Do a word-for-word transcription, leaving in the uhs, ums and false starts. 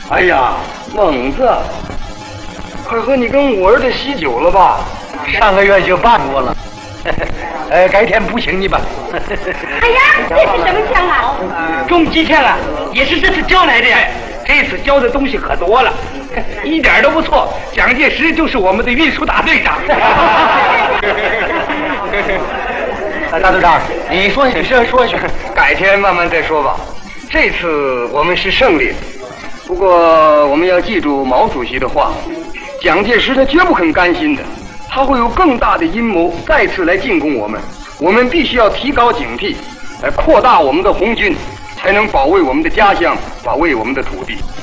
哎呀，猛子，快和你跟我儿子喜酒了吧？ 上个月就办过了。呃，改天补请你吧。 哎呀，这是什么枪啊？ 重机枪啊，也是这次交来的。这次交的东西可多了，一点都不错。蒋介石就是我们的运输大队长。大队长，你说你是说去， 改天慢慢再说吧。这次我们是胜利，不过我们要记住毛主席的话，蒋介石他绝不肯甘心的，他会有更大的阴谋再次来进攻我们。我们必须要提高警惕，来扩大我们的红军，才能保卫我们的家乡，保卫我们的土地。